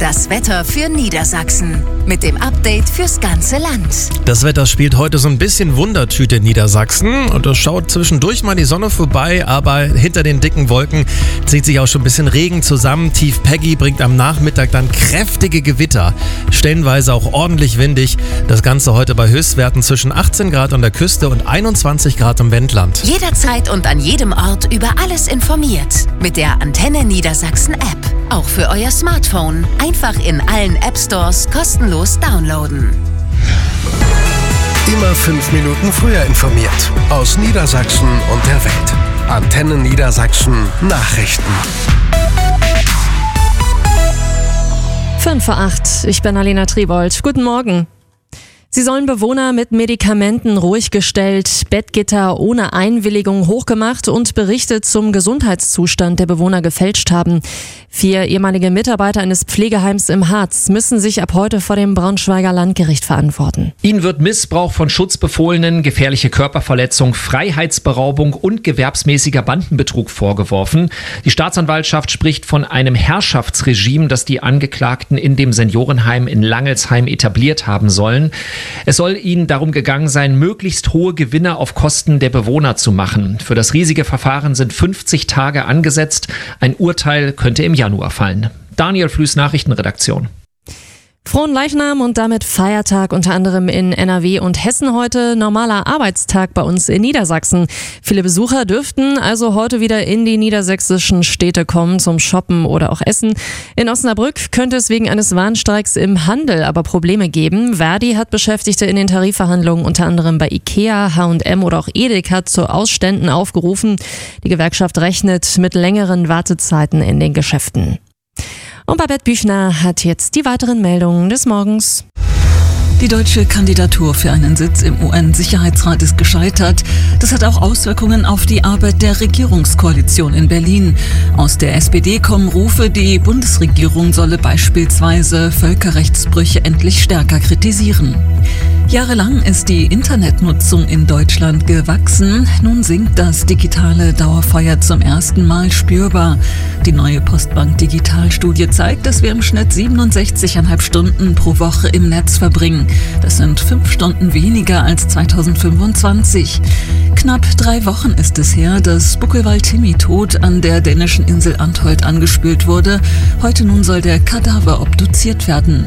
Das Wetter für Niedersachsen mit dem Update fürs ganze Land. Das Wetter spielt heute so ein bisschen Wundertüte in Niedersachsen und es schaut zwischendurch mal die Sonne vorbei, aber hinter den dicken Wolken zieht sich auch schon ein bisschen Regen zusammen. Tief Peggy bringt am Nachmittag dann kräftige Gewitter, stellenweise auch ordentlich windig. Das Ganze heute bei Höchstwerten zwischen 18 Grad an der Küste und 21 Grad im Wendland. Jederzeit und an jedem Ort über alles informiert mit der Antenne Niedersachsen App. Auch für euer Smartphone. Einfach in allen App-Stores kostenlos downloaden. Immer 5 Minuten früher informiert. Aus Niedersachsen und der Welt. Antenne Niedersachsen Nachrichten. 7:05, ich bin Alena Tribold. Guten Morgen. Sie sollen Bewohner mit Medikamenten ruhig gestellt, Bettgitter ohne Einwilligung hochgemacht und Berichte zum Gesundheitszustand der Bewohner gefälscht haben. 4 ehemalige Mitarbeiter eines Pflegeheims im Harz müssen sich ab heute vor dem Braunschweiger Landgericht verantworten. Ihnen wird Missbrauch von Schutzbefohlenen, gefährliche Körperverletzung, Freiheitsberaubung und gewerbsmäßiger Bandenbetrug vorgeworfen. Die Staatsanwaltschaft spricht von einem Herrschaftsregime, das die Angeklagten in dem Seniorenheim in Langelsheim etabliert haben sollen. Es soll ihnen darum gegangen sein, möglichst hohe Gewinne auf Kosten der Bewohner zu machen. Für das riesige Verfahren sind 50 Tage angesetzt. Ein Urteil könnte im Januar fallen. Daniel Flüß, Nachrichtenredaktion. Frohen Leichnam und damit Feiertag unter anderem in NRW und Hessen heute. Normaler Arbeitstag bei uns in Niedersachsen. Viele Besucher dürften also heute wieder in die niedersächsischen Städte kommen zum Shoppen oder auch Essen. In Osnabrück könnte es wegen eines Warnstreiks im Handel aber Probleme geben. Verdi hat Beschäftigte in den Tarifverhandlungen unter anderem bei Ikea, H&M oder auch Edeka zu Ausständen aufgerufen. Die Gewerkschaft rechnet mit längeren Wartezeiten in den Geschäften. Und Babette Büchner hat jetzt die weiteren Meldungen des Morgens. Die deutsche Kandidatur für einen Sitz im UN-Sicherheitsrat ist gescheitert. Das hat auch Auswirkungen auf die Arbeit der Regierungskoalition in Berlin. Aus der SPD kommen Rufe, die Bundesregierung solle beispielsweise Völkerrechtsbrüche endlich stärker kritisieren. Jahrelang ist die Internetnutzung in Deutschland gewachsen. Nun sinkt das digitale Dauerfeuer zum ersten Mal spürbar. Die neue Postbank-Digitalstudie zeigt, dass wir im Schnitt 67,5 Stunden pro Woche im Netz verbringen. Das sind 5 Stunden weniger als 2025. Knapp 3 Wochen ist es her, dass Buckelwald-Timmy-Tod an der dänischen Insel Antholt angespült wurde. Heute nun soll der Kadaver obduziert werden.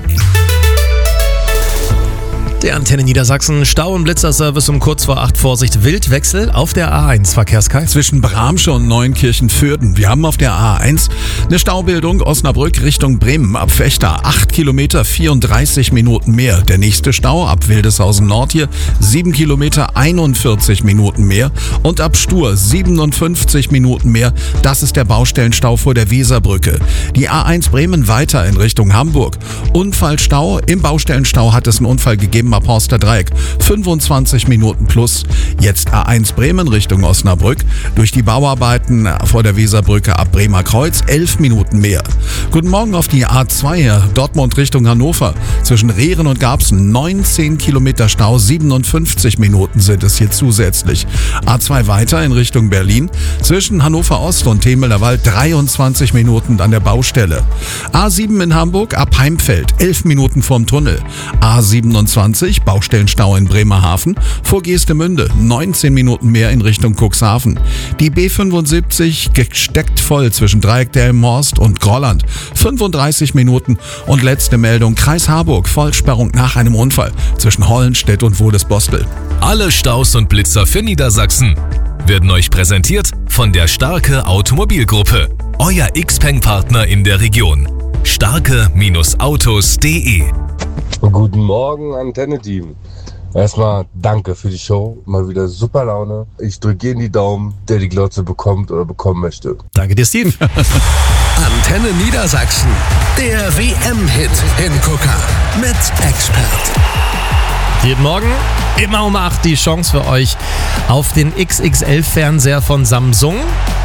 Der Antenne Niedersachsen Stau- und Blitzerservice um kurz vor 8. Vorsicht, Wildwechsel auf der A1. Verkehrskreis zwischen Bramsche und Neunkirchen-Fürden. Wir haben auf der A1 eine Staubildung Osnabrück Richtung Bremen ab Vechta. 8 Kilometer, 34 Minuten mehr. Der nächste Stau ab Wildeshausen Nord hier 7 Kilometer, 41 Minuten mehr. Und ab Stur 57 Minuten mehr. Das ist der Baustellenstau vor der Weserbrücke. Die A1 Bremen weiter in Richtung Hamburg. Unfallstau. Im Baustellenstau hat es einen Unfall gegeben ab Horster Dreieck. 25 Minuten plus. Jetzt A1 Bremen Richtung Osnabrück. Durch die Bauarbeiten vor der Weserbrücke ab Bremer Kreuz 11 Minuten mehr. Guten Morgen auf die A2 Dortmund Richtung Hannover. Zwischen Rehren und Garbsen 19 Kilometer Stau, 57 Minuten sind es hier zusätzlich. A2 weiter in Richtung Berlin. Zwischen Hannover Ost und Temelerwald 23 Minuten an der Baustelle. A7 in Hamburg ab Heimfeld 11 Minuten vorm Tunnel. A27 Baustellenstau in Bremerhaven, vor Geestemünde 19 Minuten mehr in Richtung Cuxhaven. Die B75 gesteckt voll zwischen Dreieck-Delmenhorst und Grolland, 35 Minuten. Und letzte Meldung, Kreis Harburg, Vollsperrung nach einem Unfall zwischen Hollenstedt und Wodesbostel. Alle Staus und Blitzer für Niedersachsen werden euch präsentiert von der Starke Automobilgruppe, euer Xpeng-Partner in der Region. Starke-Autos.de. Guten Morgen, Antenne-Team. Erstmal danke für die Show. Mal wieder super Laune. Ich drücke jeden die Daumen, der die Glotze bekommt oder bekommen möchte. Danke dir, Steve. Antenne Niedersachsen. Der WM-Hit Hingucker mit Expert. Jeden Morgen, immer um 8 die Chance für euch auf den XXL-Fernseher von Samsung.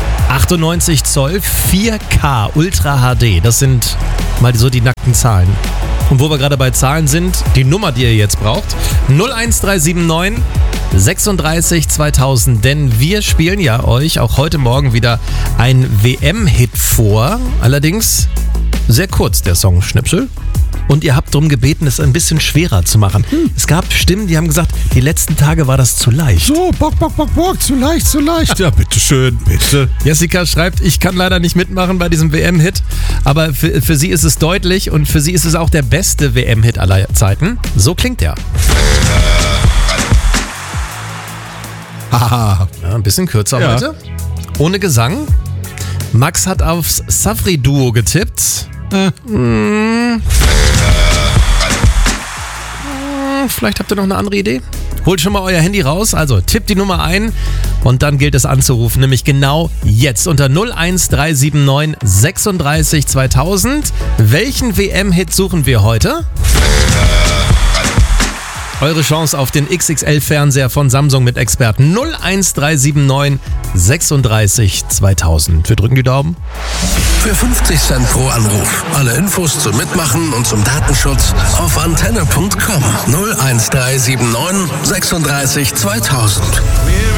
98 Zoll, 4K, Ultra HD. Das sind mal so die nackten Zahlen. Und wo wir gerade bei Zahlen sind, die Nummer, die ihr jetzt braucht, 01379 36 2000, denn wir spielen ja euch auch heute Morgen wieder ein WM-Hit vor. Allerdings sehr kurz, der Songschnipsel. Und ihr habt darum gebeten, es ein bisschen schwerer zu machen. Es gab Stimmen, die haben gesagt, die letzten Tage war das zu leicht. So, bock, zu leicht. Ja, bitteschön, bitte. Jessica schreibt, ich kann leider nicht mitmachen bei diesem WM-Hit, aber für sie ist es deutlich und für sie ist es auch der beste WM-Hit aller Zeiten. So klingt er. Haha. Ja, ein bisschen kürzer heute. Ohne Gesang. Max hat aufs Safri-Duo getippt. Vielleicht habt ihr noch eine andere Idee? Holt schon mal euer Handy raus, also tippt die Nummer ein und dann gilt es anzurufen, nämlich genau jetzt unter 01379 36 2000. Welchen WM-Hit suchen wir heute? Eure Chance auf den XXL-Fernseher von Samsung mit Experten 01379 36 2000. Wir drücken die Daumen. Für 50 Cent pro Anruf. Alle Infos zum Mitmachen und zum Datenschutz auf antenne.com. 01379 36 2000.